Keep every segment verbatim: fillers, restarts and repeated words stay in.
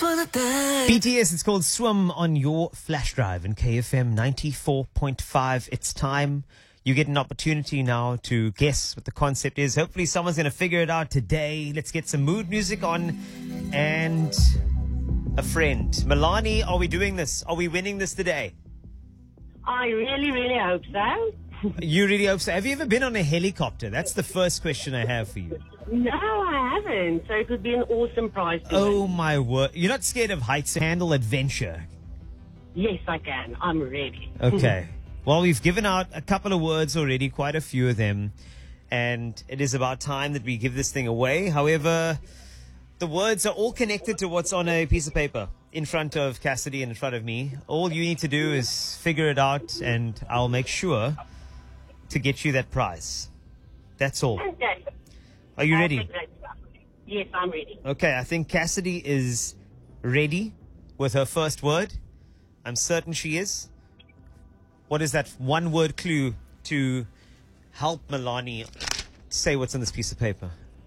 B T S, it's called Swim on your flash drive in K F M ninety-four point five. It's time. You get an opportunity now to guess what the concept is. Hopefully someone's going to figure it out today. Let's get some mood music on and a friend. Milani, are we doing this? Are we winning this today? I really, really hope so. You really hope so. Have you ever been on a helicopter? That's the first question I have for you. No, I haven't. So it would be an awesome prize to Oh win. my word. You're not scared of heights? Handle adventure. Yes, I can. I'm ready. Okay. Well, we've given out a couple of words already, quite a few of them. And it is about time that we give this thing away. However, the words are all connected to what's on a piece of paper in front of Cassidy and in front of me. All you need to do is figure it out, and I'll make sure to get you that prize. That's all. Okay. Are you ready? Perfect, great stuff. Yes, I'm ready. Okay, I think Cassidy is ready with her first word. I'm certain she is. What is that one word clue to help Milani say what's on this piece of paper?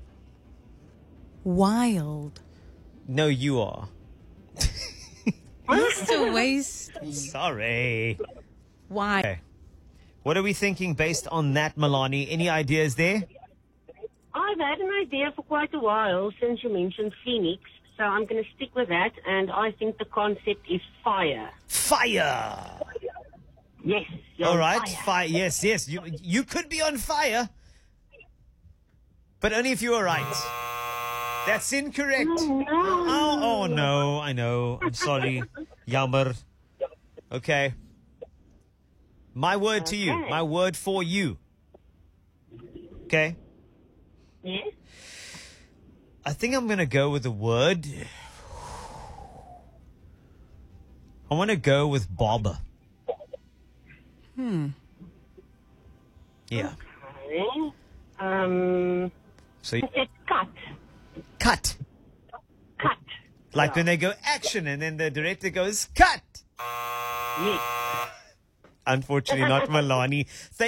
Wild. No, you are. Mister Waste. Sorry. Why? Okay. What are we thinking based on that, Milani? Any ideas there? I've had an idea for quite a while since you mentioned Phoenix, so I'm going to stick with that, and I think the concept is fire. Fire. Yes. you're All on right. Fire. Fire. Yes, yes. You you could be on fire, but only if you were right. That's incorrect. Oh, no. Oh, oh no. I know. I'm sorry. Jammer. Okay. My word to you. Okay. My word for you. Okay. Yes? I think I'm going to go with the word. I want to go with Barber. Hmm. Yeah. Okay. Um, So you, it's cut. cut. Cut. Like Yeah. when they go action and then the director goes cut. Yes. Unfortunately, not Milani. Thank